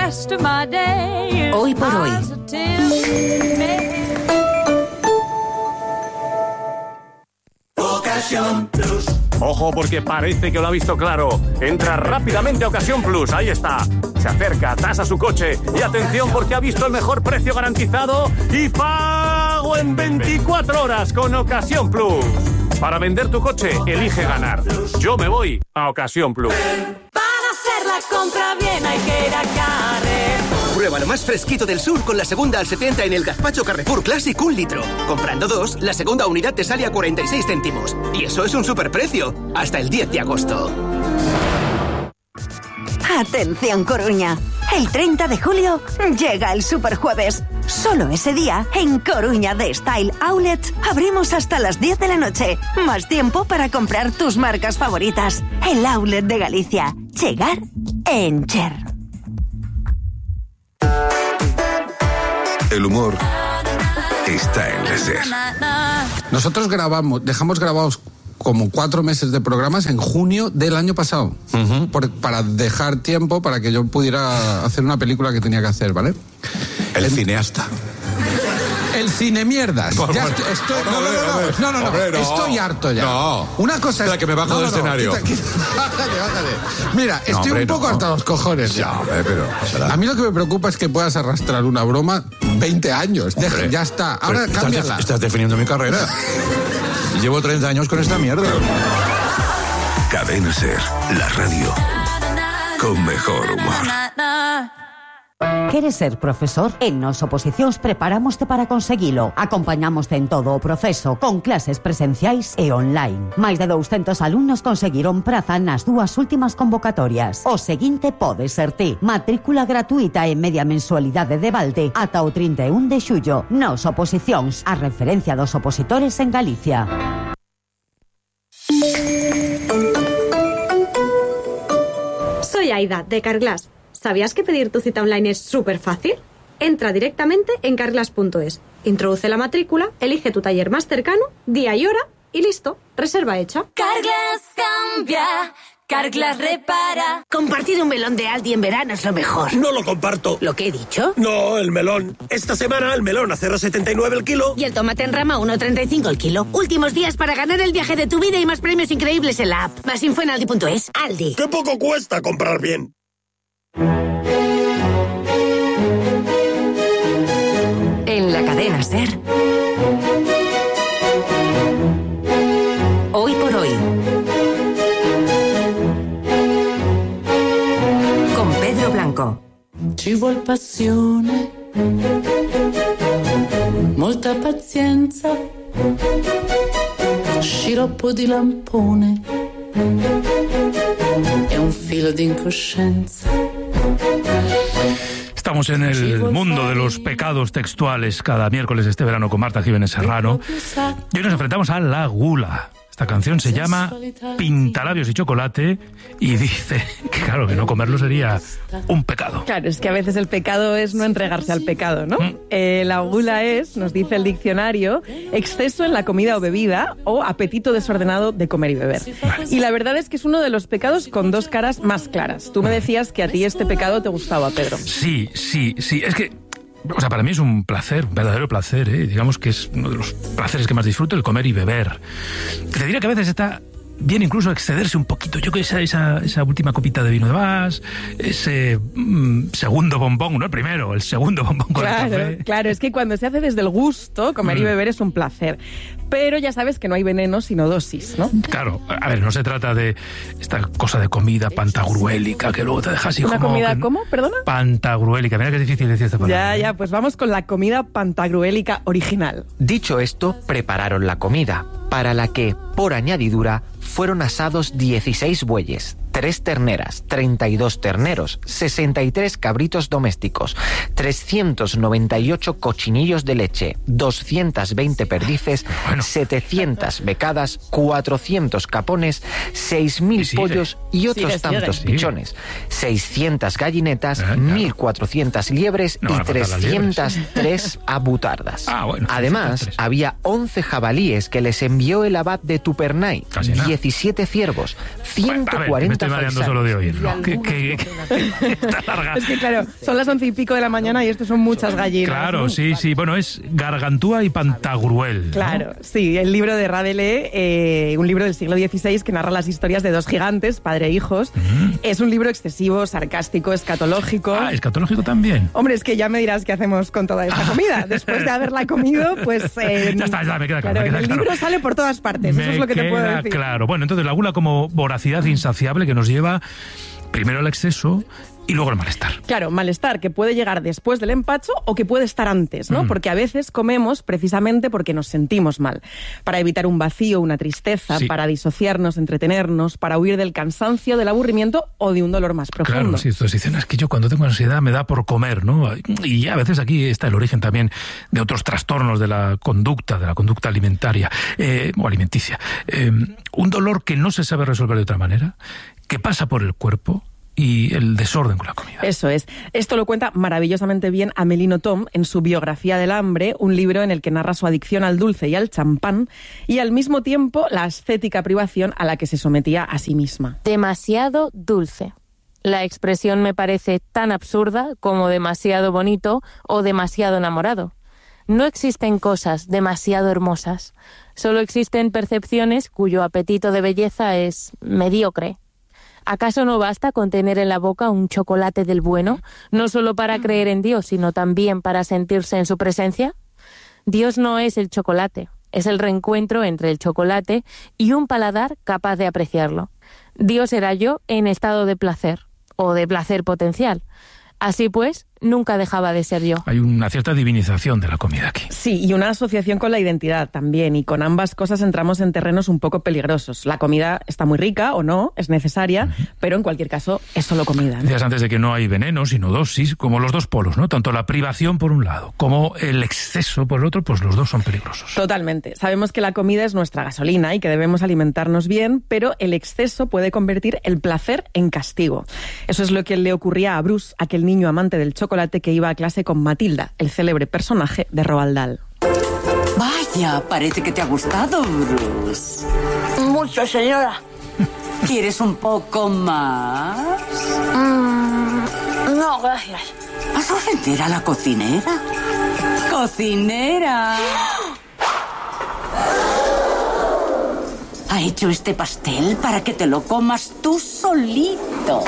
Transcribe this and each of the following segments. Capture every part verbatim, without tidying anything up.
Hoy por hoy. Ocasión Plus. Ojo, porque parece que lo ha visto claro. Entra rápidamente a Ocasión Plus, ahí está. Se acerca, tasa su coche y atención porque ha visto el mejor precio garantizado y pago en veinticuatro horas con Ocasión Plus. Para vender tu coche, elige ganar. Yo me voy a Ocasión Plus. Para hacer la compra bien hay que ir a Carrefour. Prueba lo más fresquito del sur con la segunda al setenta en el gazpacho Carrefour Classic un litro. Comprando dos, la segunda unidad te sale a cuarenta y seis céntimos. Y eso es un superprecio. Hasta el diez de agosto. Atención Coruña, el treinta de julio llega el Superjueves. Solo ese día, en Coruña de Style Outlet, abrimos hasta las diez de la noche. Más tiempo para comprar tus marcas favoritas. El Outlet de Galicia. Llegar en Cher. El humor está en la SER. Nosotros grabamos, dejamos grabados como cuatro meses de programas en junio del año pasado, uh-huh. por, para dejar tiempo para que yo pudiera hacer una película que tenía que hacer, ¿vale? El, el cineasta. El cine mierdas. Por, ya por, estoy, estoy, por, no, no, no, no, no, no, no, hombre, no. Estoy harto ya. No. Una cosa es que me bajo no, del no, no, escenario. Quita, quita, bájate, bájate. Mira, no, estoy hombre, un poco no. hasta los cojones ya. No, hombre, pero, a mí lo que me preocupa es que puedas arrastrar una broma veinte años. Deja, ya está. Ahora estás, cámbiala. De, estás definiendo mi carrera. Llevo treinta años con esta mierda. Cadena SER, la radio con mejor humor. Queres ser profesor? En Nos Oposicións preparámoste para conseguilo. Acompañamoste en todo o proceso, con clases presenciais e online. Máis de douscentos alumnos conseguiron praza nas dúas últimas convocatorias. O seguinte pode ser ti. Matrícula gratuita e media mensualidade de balde ata o trinta e un de xullo. Nos Oposicións, a referencia dos opositores en Galicia. Soy Aida, de Carglass. ¿Sabías que pedir tu cita online es súper fácil? Entra directamente en carglass punto es, introduce la matrícula, elige tu taller más cercano, día y hora, y listo, reserva hecha. Carglass cambia, Carglass repara. Compartir un melón de Aldi en verano es lo mejor. No lo comparto. ¿Lo que he dicho? No, el melón. Esta semana el melón a cero coma setenta y nueve el kilo. Y el tomate en rama a uno coma treinta y cinco el kilo. Últimos días para ganar el viaje de tu vida y más premios increíbles en la app. Más info en aldi punto es. Aldi. ¡Qué poco cuesta comprar bien! En la cadena SER. Hoy por hoy. Con Pedro Blanco. Ci vuol passione, molta pazienza, sciroppo di lampone e un filo di incoscienza. Estamos en el mundo de los pecados textuales cada miércoles de este verano con Marta Jiménez Serrano. Y hoy nos enfrentamos a la gula. Esta canción se llama Pintalabios y Chocolate y dice que claro, que no comerlo sería un pecado. Claro, es que a veces el pecado es no entregarse al pecado, ¿no? ¿Mm? Eh, la gula es, nos dice el diccionario, exceso en la comida o bebida o apetito desordenado de comer y beber. Vale. Y la verdad es que es uno de los pecados con dos caras más claras. Tú me decías que a ti este pecado te gustaba, Pedro. Sí, sí, sí. Es que o sea, para mí es un placer, un verdadero placer, ¿eh? Digamos que es uno de los placeres que más disfruto, el comer y beber. Te diría que a veces está bien incluso excederse un poquito. Yo que esa, esa, esa última copita de vino de más, ese mm, segundo bombón, no el primero, el segundo bombón con claro, el café. Claro, es que cuando se hace desde el gusto, comer mm. y beber es un placer. Pero ya sabes que no hay veneno sino dosis, ¿no? Claro, a ver, no se trata de esta cosa de comida pantagruélica que luego te deja así ¿Una como... comida que... cómo? ¿Perdona? Pantagruélica, mira que es difícil decir esta palabra. Ya, ya, pues vamos con la comida pantagruélica original. Dicho esto, prepararon la comida, para la que, por añadidura, fueron asados dieciséis bueyes, tres terneras, treinta y dos terneros, sesenta y tres cabritos domésticos, trescientos noventa y ocho cochinillos de leche, doscientas veinte perdices, bueno. setecientas becadas, cuatrocientos capones, seis mil sí, pollos y otros sigue, tantos sigue. pichones, seiscientas gallinetas, ah, mil cuatrocientas liebres no, y trescientas tres abutardas. Ah, bueno, Además, había once jabalíes que les envió el abad de Tupernay, diecisiete ciervos, ciento cuarenta bueno, me estoy mareando solo de oírlo. ¿Qué, qué, qué? Está larga. Es que claro, son las once y pico de la mañana y estos son muchas gallinas. Claro, ¿no? sí, sí. Bueno, es Gargantúa y Pantagruel, ¿no? Claro, sí. El libro de Rabelais, eh, un libro del siglo dieciséis que narra las historias de dos gigantes, padre e hijos. Uh-huh. Es un libro excesivo, sarcástico, escatológico. Ah, escatológico también. Hombre, es que ya me dirás qué hacemos con toda esta comida. Después de haberla comido, pues... Eh, ya está, ya me queda claro. claro me queda el libro claro. sale por todas partes, me eso es lo que te puedo decir. Claro. Bueno, entonces la gula como voracidad insaciable que nos lleva primero al exceso y luego el malestar. Claro, malestar que puede llegar después del empacho o que puede estar antes, ¿no? Mm. Porque a veces comemos precisamente porque nos sentimos mal. Para evitar un vacío, una tristeza, sí. para disociarnos, entretenernos, para huir del cansancio, del aburrimiento o de un dolor más profundo. Claro, sí, estos dicen, es que yo cuando tengo ansiedad me da por comer, ¿no? Y a veces aquí está el origen también de otros trastornos de la conducta, de la conducta alimentaria eh, o alimenticia. Eh, un dolor que no se sabe resolver de otra manera, que pasa por el cuerpo, y el desorden con la comida. Eso es. Esto lo cuenta maravillosamente bien Amélie Nothomb en su Biografía del hambre, un libro en el que narra su adicción al dulce y al champán y al mismo tiempo la ascética privación a la que se sometía a sí misma. Demasiado dulce. La expresión me parece tan absurda como demasiado bonito o demasiado enamorado. No existen cosas demasiado hermosas. Solo existen percepciones cuyo apetito de belleza es mediocre. ¿Acaso no basta con tener en la boca un chocolate del bueno, no solo para creer en Dios, sino también para sentirse en su presencia? Dios no es el chocolate, es el reencuentro entre el chocolate y un paladar capaz de apreciarlo. Dios era yo en estado de placer, o de placer potencial. Así pues, nunca dejaba de ser yo. Hay una cierta divinización de la comida aquí. Sí, y una asociación con la identidad también, y con ambas cosas entramos en terrenos un poco peligrosos. La comida está muy rica, o no, es necesaria, uh-huh. pero en cualquier caso es solo comida, ¿no? Decías antes de que no hay veneno, sino dosis, como los dos polos, ¿no? Tanto la privación por un lado, como el exceso por el otro, pues los dos son peligrosos. Totalmente. Sabemos que la comida es nuestra gasolina y que debemos alimentarnos bien, pero el exceso puede convertir el placer en castigo. Eso es lo que le ocurría a Bruce, aquel niño amante del chocolate que iba a clase con Matilda, el célebre personaje de Roald Dahl. Vaya, parece que te ha gustado, Bruce. Mucho, señora. ¿Quieres un poco más? Mm, no, gracias. ¿Vas a ofender a la cocinera? ¡Cocinera! Ha hecho este pastel para que te lo comas tú solito.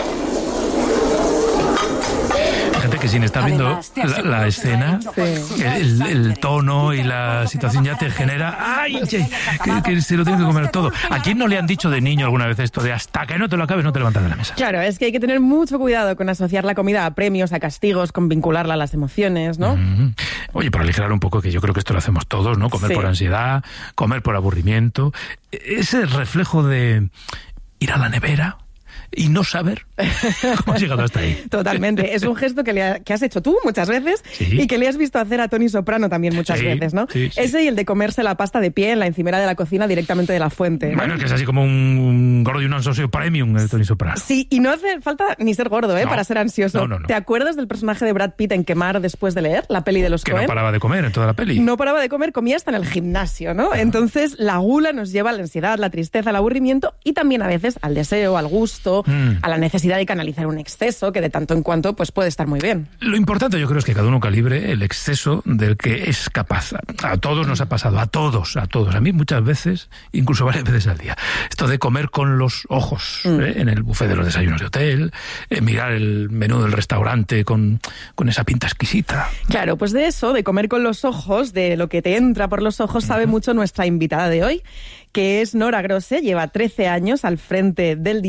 Gente que sin estar viendo la, la escena, sí. el, el tono y la situación ya te genera ¡ay! Que, que se lo tienes que comer todo. ¿A quién no le han dicho de niño alguna vez esto de hasta que no te lo acabes no te levantas de la mesa? Claro, es que hay que tener mucho cuidado con asociar la comida a premios, a castigos, con vincularla a las emociones, ¿no? Mm-hmm. Oye, para aligerar un poco, que yo creo que esto lo hacemos todos, ¿no? Comer sí. por ansiedad, comer por aburrimiento. Ese reflejo de ir a la nevera y no saber cómo has llegado hasta ahí. Totalmente. Es un gesto que, le ha, que has hecho tú muchas veces sí. y que le has visto hacer a Tony Soprano también muchas sí, veces, ¿no? Sí, sí. Ese y el de comerse la pasta de pie en la encimera de la cocina directamente de la fuente, ¿no? Bueno, que es así como un, un gordo y un ansioso premium el Tony Soprano. Sí, y no hace falta ni ser gordo, ¿eh? No, para ser ansioso. No, no, no. ¿Te acuerdas del personaje de Brad Pitt en Quemar después de leer la peli de los Que Coen? no paraba de comer en toda la peli. No paraba de comer, comía hasta en el gimnasio, ¿no? Entonces la gula nos lleva a la ansiedad, la tristeza, el aburrimiento y también a veces al deseo, al gusto, mm. a la necesidad de canalizar un exceso que de tanto en cuanto pues puede estar muy bien. Lo importante yo creo es que cada uno calibre el exceso del que es capaz. A todos nos ha pasado, a todos, a todos. A mí muchas veces, incluso varias veces al día. Esto de comer con los ojos mm. ¿eh? en el buffet de los desayunos de hotel, eh, mirar el menú del restaurante con, con esa pinta exquisita. Claro, pues de eso, de comer con los ojos, de lo que te entra por los ojos, sabe uh-huh. mucho nuestra invitada de hoy, que es Nora Grosse, lleva trece años al frente del diseño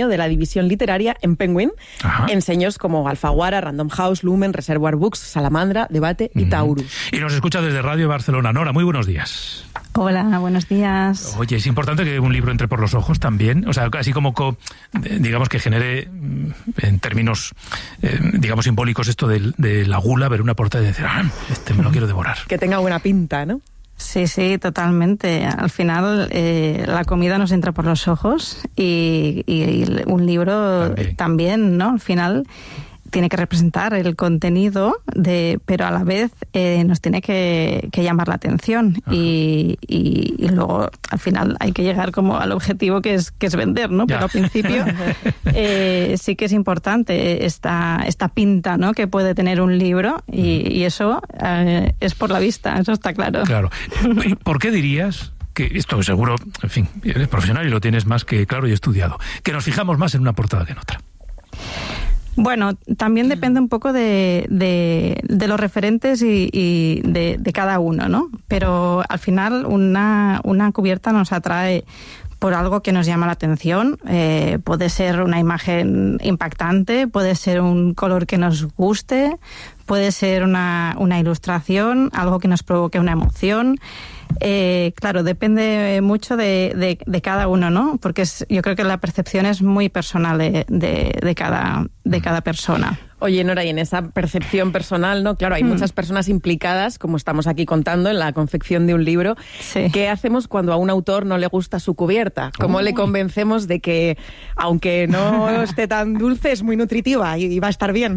de la división literaria en Penguin, Ajá. en sellos como Alfaguara, Random House, Lumen, Reservoir Books, Salamandra, Debate y uh-huh. Taurus. Y nos escucha desde Radio Barcelona. Nora, muy buenos días. Hola, buenos días. Oye, es importante que un libro entre por los ojos también, o sea, así como, co, digamos, que genere, en términos, eh, digamos, simbólicos esto de, de la gula, ver una portada y decir, ah, este me lo quiero devorar. Que tenga buena pinta, ¿no? Sí, sí, totalmente. Al final eh, la comida nos entra por los ojos y, y, y un libro también. también, ¿no? Al final tiene que representar el contenido, de, pero a la vez eh, nos tiene que, que llamar la atención y, y, y luego al final hay que llegar como al objetivo que es que es vender, ¿no? Ya. Pero al principio eh, sí que es importante esta, esta pinta, ¿no? Que puede tener un libro y, y eso eh, es por la vista, eso está claro. Claro. ¿Por qué dirías que esto seguro, en fin, eres profesional y lo tienes más que claro y estudiado, que nos fijamos más en una portada que en otra? Bueno, también depende un poco de, de, de los referentes y, y de, de cada uno, ¿no? Pero al final una, una cubierta nos atrae por algo que nos llama la atención. Eh, puede ser una imagen impactante, puede ser un color que nos guste, puede ser una, una ilustración, algo que nos provoque una emoción. Eh, claro, depende mucho de, de, de cada uno, ¿no? Porque es, yo creo que la percepción es muy personal de, de, de, cada, de cada persona. Oye, Nora, y en esa percepción personal, ¿no? Claro, hay mm. muchas personas implicadas, como estamos aquí contando, en la confección de un libro. Sí. ¿Qué hacemos cuando a un autor no le gusta su cubierta? ¿Cómo Uy. le convencemos de que, aunque no esté tan dulce, es muy nutritiva y, y va a estar bien?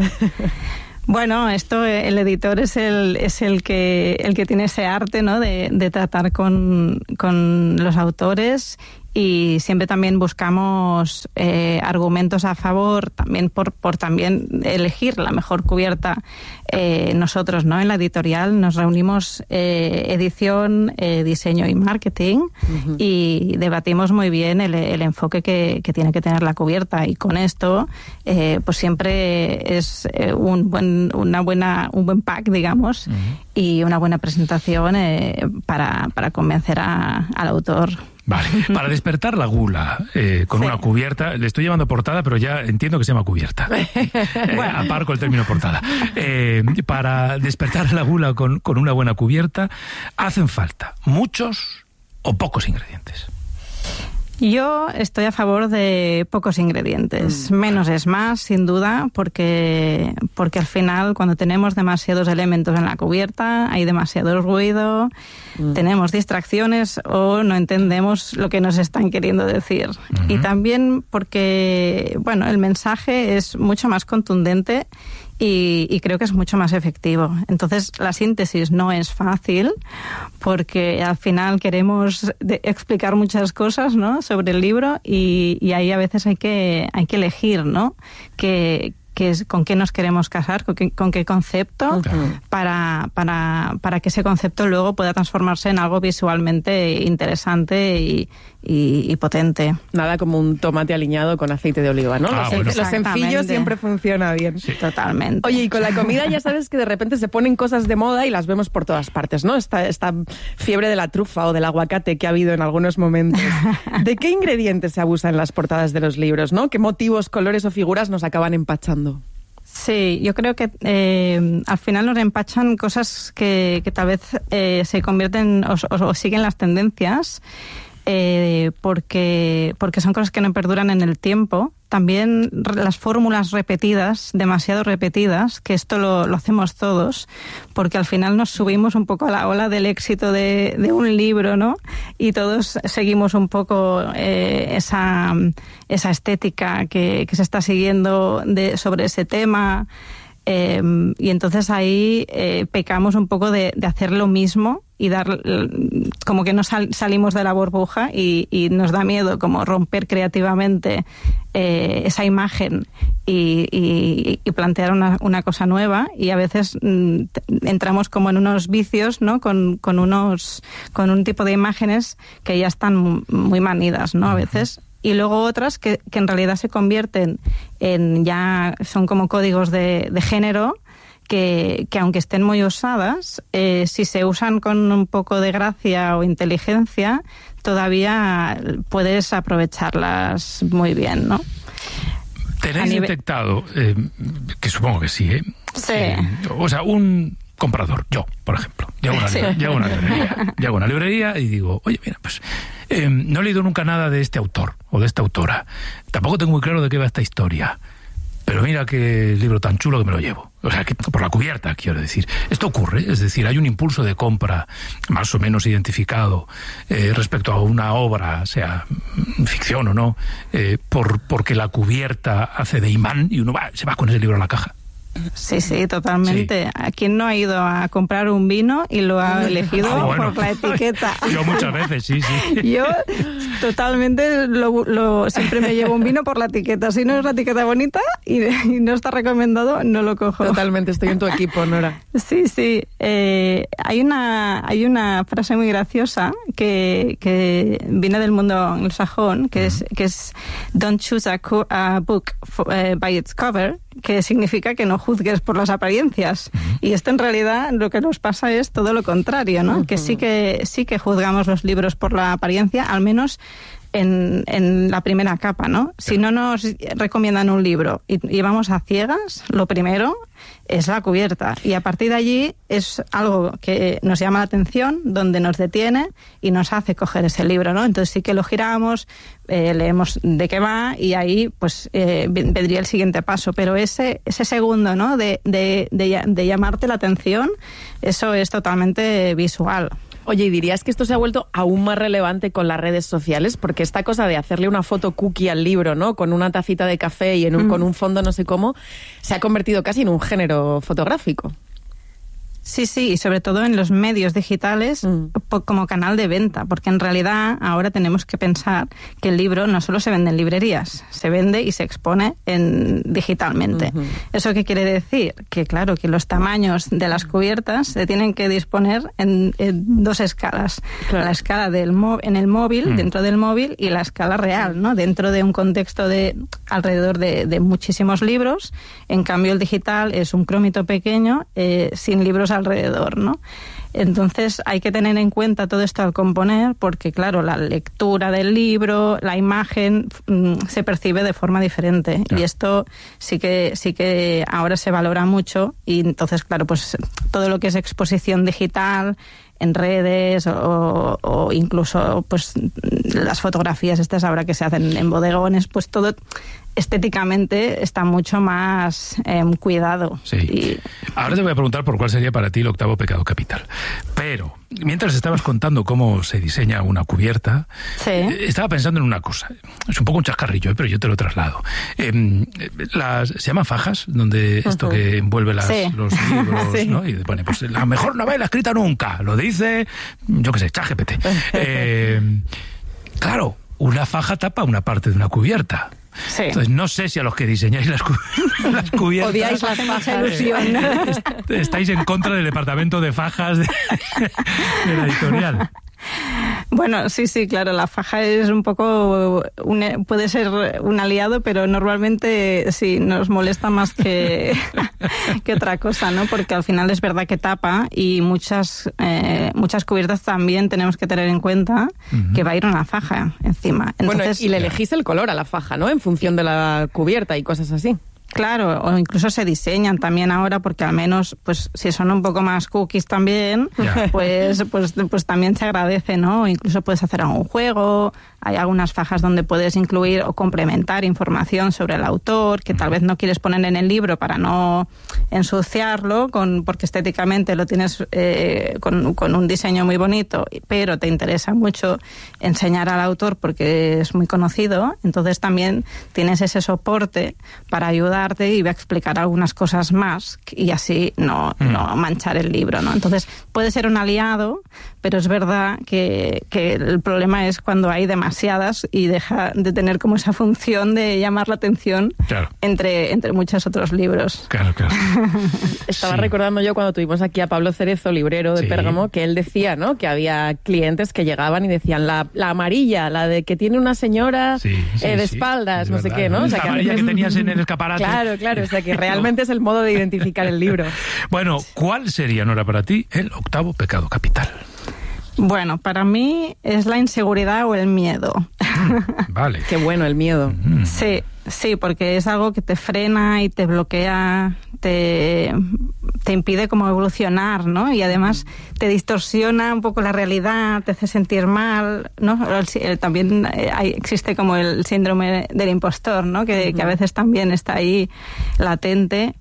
Bueno, esto el editor es el es el que el que tiene ese arte, ¿no? De, de tratar con, con los autores y siempre también buscamos eh, argumentos a favor, también por, por también elegir la mejor cubierta. Eh, nosotros, ¿no? En la editorial nos reunimos eh, edición, eh, diseño y marketing uh-huh. y debatimos muy bien el, el enfoque que, que tiene que tener la cubierta y con esto eh, pues siempre es eh, un buen una buena un buen pack, digamos, uh-huh. y una buena presentación eh, para, para convencer a, al autor. Vale, para despertar la gula eh, con sí. una cubierta, le estoy llamando portada, pero ya entiendo que se llama cubierta. Eh, bueno. Aparco el término portada. Eh, para despertar la gula con, con una buena cubierta, ¿hacen falta muchos o pocos ingredientes? Yo estoy a favor de pocos ingredientes. Mm. Menos es más, sin duda, porque, porque al final cuando tenemos demasiados elementos en la cubierta, hay demasiado ruido, mm. tenemos distracciones o no entendemos lo que nos están queriendo decir. Mm-hmm. Y también porque, bueno, el mensaje es mucho más contundente Y, y creo que es mucho más efectivo. Entonces, la síntesis no es fácil porque al final queremos de, explicar muchas cosas, ¿no? Sobre el libro y, y ahí a veces hay que, hay que elegir, ¿no? Que, que es, con qué nos queremos casar, con qué, con qué concepto, uh-huh. para, para, para que ese concepto luego pueda transformarse en algo visualmente interesante y, y, y potente. Nada como un tomate aliñado con aceite de oliva, ¿no? Ah, lo, bueno. lo sencillo siempre funciona bien. Sí. Totalmente. Oye, y con la comida ya sabes que de repente se ponen cosas de moda y las vemos por todas partes, ¿no? Esta, esta fiebre de la trufa o del aguacate que ha habido en algunos momentos. ¿De qué ingredientes se abusa en las portadas de los libros, no? ¿Qué motivos, colores o figuras nos acaban empachando? Sí, yo creo que eh, al final nos empachan cosas que, que tal vez eh, se convierten o, o, o siguen las tendencias eh, porque, porque son cosas que no perduran en el tiempo. También las fórmulas repetidas, demasiado repetidas, que esto lo, lo hacemos todos, porque al final nos subimos un poco a la ola del éxito de, de un libro, ¿no? Y todos seguimos un poco eh, esa, esa estética que, que se está siguiendo de, sobre ese tema. Eh, y entonces ahí eh, pecamos un poco de, de hacer lo mismo y dar como que no sal, salimos de la burbuja y, y nos da miedo como romper creativamente eh, esa imagen y, y, y plantear una, una cosa nueva y a veces mm, entramos como en unos vicios, ¿no? Con, con unos con un tipo de imágenes que ya están muy manidas, ¿no? A veces. Y luego otras que, que en realidad se convierten en ya, son como códigos de, de género, que, que aunque estén muy usadas, eh, si se usan con un poco de gracia o inteligencia, todavía puedes aprovecharlas muy bien, ¿no? ¿Tenéis nivel... detectado, eh, que supongo que sí, ¿eh? Sí. Eh, o sea, un comprador, yo, por ejemplo, llego a una, Sí. llego a una librería, llego a una librería y digo, oye, mira, pues eh, no he leído nunca nada de este autor o de esta autora. Tampoco tengo muy claro de qué va esta historia. Pero mira qué libro tan chulo que me lo llevo. O sea, que por la cubierta, quiero decir. Esto ocurre, es decir, hay un impulso de compra más o menos identificado eh, respecto a una obra, sea ficción o no, eh, por porque la cubierta hace de imán y uno va, se va con ese libro a la caja. Sí, sí, totalmente. ¿A quién no ha ido a comprar un vino y lo ha elegido Ah, bueno. por la etiqueta? Yo muchas veces, sí, sí. Yo totalmente lo, lo- siempre me llevo un vino por la etiqueta. Si no es la etiqueta bonita y, y no está recomendado, no lo cojo. Totalmente, estoy en tu equipo, Nora. Sí, sí. Eh, hay una hay una frase muy graciosa que, que viene del mundo anglosajón, que es que es "Don't choose a, co- a book for- eh, by its cover", que significa que no juzgues por las apariencias. Y esto en realidad lo que nos pasa es todo lo contrario, ¿no? Que sí que sí que juzgamos los libros por la apariencia, al menos en, en la primera capa, ¿no? Si no nos recomiendan un libro y, y vamos a ciegas, lo primero es la cubierta. Y a partir de allí es algo que nos llama la atención, donde nos detiene y nos hace coger ese libro, ¿no? Entonces sí que lo giramos, eh, leemos de qué va y ahí pues eh, vendría el siguiente paso. Pero ese, ese segundo, ¿no? De, de, de, de llamarte la atención, eso es totalmente visual. Oye, ¿y dirías que esto se ha vuelto aún más relevante con las redes sociales? Porque esta cosa de hacerle una foto cookie al libro, ¿no? Con una tacita de café y en un, Mm. con un fondo no sé cómo, se ha convertido casi en un género fotográfico. Sí, sí, y sobre todo en los medios digitales po- como canal de venta, porque en realidad ahora tenemos que pensar que el libro no solo se vende en librerías, se vende y se expone en, digitalmente. Ujú. ¿Eso qué quiere decir? Que claro, que los tamaños de las cubiertas se tienen que disponer en, en dos escalas. Claro. La escala del mo- en el móvil, Mm. dentro del móvil, y la escala real, ¿no? Dentro de un contexto de alrededor de, de muchísimos libros. En cambio, el digital es un crómito pequeño, eh, sin libros alrededor, ¿no? Entonces hay que tener en cuenta todo esto al componer, porque claro, la lectura del libro, la imagen mm, se percibe de forma diferente. Claro. Y esto sí que sí que ahora se valora mucho, y entonces claro, pues todo lo que es exposición digital en redes o, o incluso pues las fotografías estas ahora que se hacen en bodegones, pues todo estéticamente está mucho más eh, cuidado. Sí. Y, Ahora te voy a preguntar por cuál sería para ti el octavo pecado capital. Pero, mientras estabas contando cómo se diseña una cubierta, sí. eh, estaba pensando en una cosa. Es un poco un chascarrillo, eh, pero yo te lo traslado. Eh, las, se llaman fajas, donde esto Ujú. que envuelve las, Sí. los libros, Sí. ¿no? Y pone, pues, la mejor novela escrita nunca. Lo dice, yo qué sé, ChatGPT. Eh, claro, una faja tapa una parte de una cubierta. Sí. Entonces, no sé si a los que diseñáis las, cu- las cubiertas... Odiáis las Hace mucha fajas. ilusión. Est- estáis en contra del departamento de fajas de, de la editorial. Bueno, sí, sí, claro, la faja es un poco, un- puede ser un aliado, pero normalmente sí, nos molesta más que, que otra cosa, ¿no? Porque al final es verdad que tapa y muchas, eh, muchas cubiertas también tenemos que tener en cuenta Ujú. que va a ir una faja encima. Bueno, Entonces, y le elegís el color a la faja, ¿no? En función de la cubierta y cosas así. Claro, o incluso se diseñan también ahora, porque al menos, pues, si son un poco más cookies también, Ya. pues, pues, pues también se agradece, ¿no? O incluso puedes hacer algún juego, hay algunas fajas donde puedes incluir o complementar información sobre el autor, que tal vez no quieres poner en el libro para no ensuciarlo, con, porque estéticamente lo tienes eh, con, con un diseño muy bonito, pero te interesa mucho enseñar al autor porque es muy conocido, entonces también tienes ese soporte para ayudarte y va a explicar algunas cosas más y así no, Mm. no manchar el libro, ¿no? Entonces puede ser un aliado, pero es verdad que, que el problema es cuando hay demasiadas y deja de tener como esa función de llamar la atención Claro. entre, entre muchos otros libros. Claro, claro. Estaba Sí. recordando yo cuando tuvimos aquí a Pablo Cerezo, librero de Sí. Pérgamo, que él decía, ¿no? Que había clientes que llegaban y decían la, la amarilla, la de que tiene una señora Sí, sí, eh, de sí, espaldas, es no sé verdad, qué, ¿no? O sea, la que a amarilla veces- que tenías en el escaparate. Claro, claro, o sea que realmente es el modo de identificar el libro. Bueno, ¿cuál sería, Nora, para ti el octavo pecado capital? Bueno, para mí es la inseguridad o el miedo. Vale. Qué bueno el miedo. Mm. Sí, sí, porque es algo que te frena y te bloquea, te, te impide como evolucionar, ¿no? Y además te distorsiona un poco la realidad, te hace sentir mal, ¿no? El, el, también hay, existe como el síndrome del impostor, ¿no? Que, uh-huh. que a veces también está ahí latente.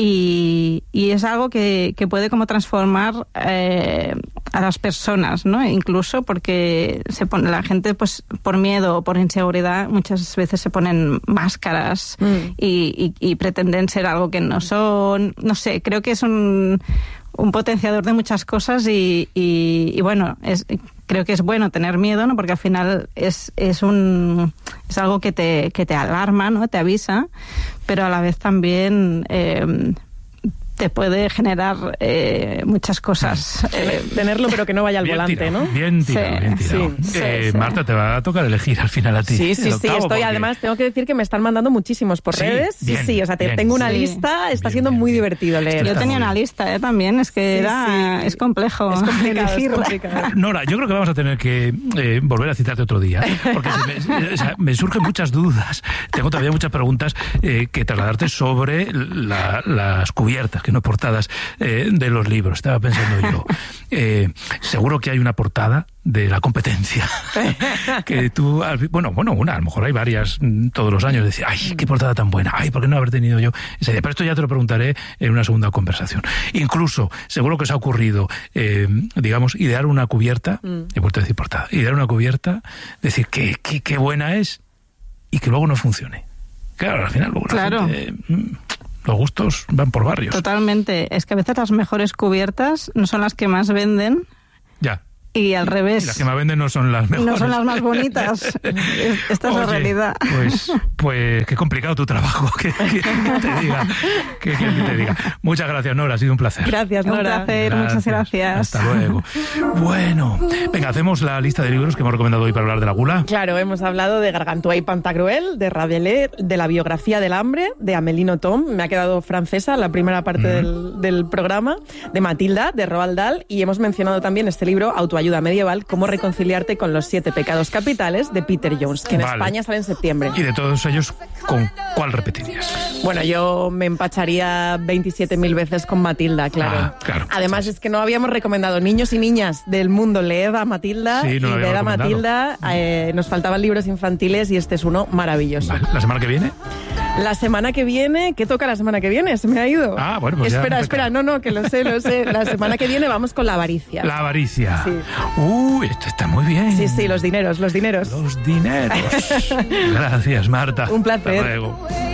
Y, y es algo que, que puede como transformar eh, a las personas, ¿no? Incluso porque se pone, la gente, pues por miedo o por inseguridad, muchas veces se ponen máscaras mm. y, y, y pretenden ser algo que no son. No sé, creo que es un, un potenciador de muchas cosas y, y, y bueno, es... Creo que es bueno tener miedo, ¿no? Porque al final es, es un es algo que te, que te alarma, ¿no? Te avisa, pero a la vez también eh, te puede generar eh, muchas cosas. Eh, Tenerlo, pero que no vaya al bien volante, tirado, ¿no? Bien tirado, sí, bien tirado. Sí, eh, sí, Marta, sí. te va a tocar elegir al final a ti. Sí, sí, sí, estoy. Porque... Además, tengo que decir que me están mandando muchísimos por sí, redes. Sí, bien, sí, o sea, te, bien, tengo una sí. lista, está bien, siendo bien, muy bien. divertido leer. Yo tenía una lista, ¿eh? También, es que sí, era sí. es complejo. Es complicado, es elegirla. complicado. Nora, yo creo que vamos a tener que eh, volver a citarte otro día, porque se me, o sea, me surgen muchas dudas. Tengo todavía muchas preguntas eh, que trasladarte sobre la, las cubiertas, que no portadas, eh, de los libros. Estaba pensando yo. Eh, seguro que hay una portada de la competencia que tú has, bueno, bueno, una, a lo mejor hay varias todos los años, decir, ay, qué portada tan buena, ay, ¿por qué no haber tenido yo esa idea? Pero esto ya te lo preguntaré en una segunda conversación. Incluso, seguro que os ha ocurrido, eh, digamos, idear una cubierta, mm. he vuelto a decir portada, idear una cubierta, decir que qué, qué buena es y que luego no funcione. Claro, al final luego claro. la gente... Mm, los gustos van por barrios. Totalmente. Es que a veces las mejores cubiertas no son las que más venden. Ya. Y al revés. Y las que más venden no son las mejores. No son las más bonitas. Esta es Oye, la realidad. Pues, pues qué complicado tu trabajo. Que, que te diga. Que, que te diga. Muchas gracias, Nora. Ha sido un placer. Gracias, Nora. Un placer. Gracias. Muchas gracias. Hasta luego. Bueno, venga, hacemos la lista de libros que hemos recomendado hoy para hablar de la gula. Claro, hemos hablado de Gargantua y Pantagruel, de Rabelais, de la biografía del hambre, de Amélie Nothomb, me ha quedado francesa la primera parte mm. del, del programa, de Matilda, de Roald Dahl, y hemos mencionado también este libro, Autoayuda medieval, Cómo reconciliarte con los siete pecados capitales, de Peter Jones, que en vale. España sale en septiembre. Y de todos ellos, ¿con cuál repetirías? Bueno, yo me empacharía veintisiete mil veces con Matilda, claro. Ah, claro. Además, es que no habíamos recomendado niños y niñas del mundo, leed a Matilda, sí, no y leed a Matilda, mm. eh, nos faltaban libros infantiles y este es uno maravilloso. Vale. ¿La semana que viene? La semana que viene, ¿qué toca la semana que viene? Se me ha ido. Ah, bueno, pues Espera, ya espera, no, no, que lo sé, lo sé. La semana que viene vamos con la avaricia. La avaricia. Sí. Uy, esto está muy bien. Sí, sí, los dineros, los dineros. Los dineros. Gracias, Marta. Un placer. Hasta luego.